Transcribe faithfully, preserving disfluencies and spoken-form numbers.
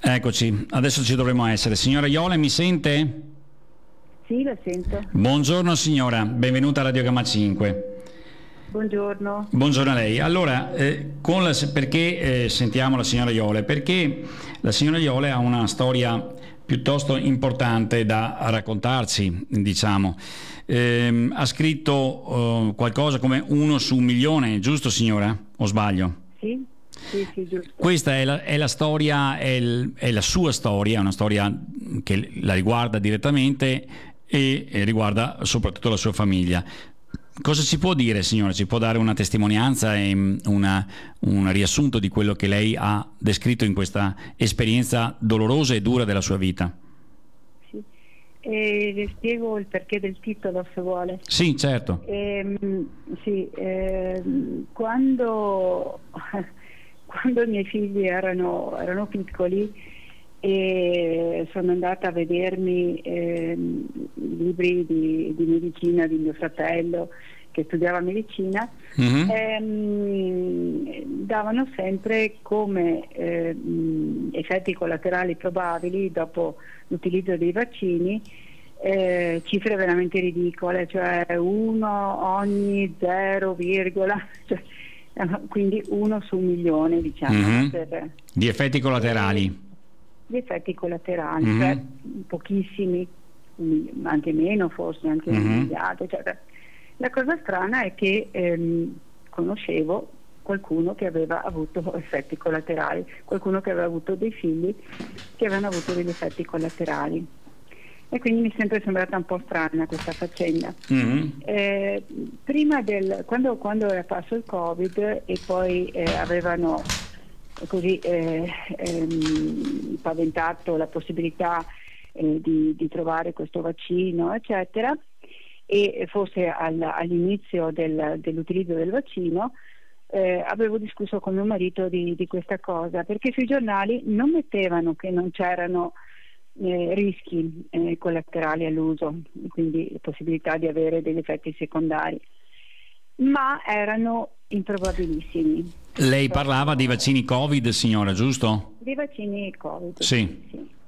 Eccoci, adesso ci dovremmo essere. Signora Iole, mi sente? Sì, la sento. Buongiorno signora, benvenuta a Radio Gamma cinque. Buongiorno. Buongiorno a lei. Allora, eh, con la, perché eh, sentiamo la signora Iole? Perché la signora Iole ha una storia piuttosto importante da raccontarci, diciamo. Eh, ha scritto eh, qualcosa come uno su un milione, giusto signora? O sbaglio? Sì, sì, sì, giusto. Questa è la, è la storia, è, il, è la sua storia, è una storia che la riguarda direttamente e, e riguarda soprattutto la sua famiglia. Cosa ci può dire, signora? Ci può dare una testimonianza e una, un riassunto di quello che lei ha descritto in questa esperienza dolorosa e dura della sua vita? Sì. E le spiego il perché del titolo, se vuole. Sì, certo. Ehm, sì, ehm, quando, quando i miei figli erano, erano piccoli e sono andata a vedermi ehm, libri di, di medicina di mio fratello che studiava medicina, mm-hmm. ehm, davano sempre come ehm, effetti collaterali probabili dopo l'utilizzo dei vaccini eh, cifre veramente ridicole, cioè uno ogni zero, cioè, quindi uno su un milione, diciamo, mm-hmm. per, di effetti collaterali. Gli effetti collaterali, mm-hmm. cioè pochissimi, anche meno forse, anche un mm-hmm. miliardo, eccetera. La cosa strana è che ehm, conoscevo qualcuno che aveva avuto effetti collaterali, qualcuno che aveva avuto dei figli che avevano avuto degli effetti collaterali. E quindi mi è sempre sembrata un po' strana questa faccenda. Mm-hmm. Eh, prima del, quando, quando era passato il Covid e poi eh, avevano così eh, ehm, paventato la possibilità eh, di, di trovare questo vaccino, eccetera, e forse al, all'inizio del, dell'utilizzo del vaccino eh, avevo discusso con mio marito di, di questa cosa, perché sui giornali non mettevano che non c'erano eh, rischi eh, collaterali all'uso, quindi possibilità di avere degli effetti secondari, ma erano improbabilissimi. Lei parlava dei vaccini Covid, signora, giusto? Dei vaccini Covid. Sì. sì.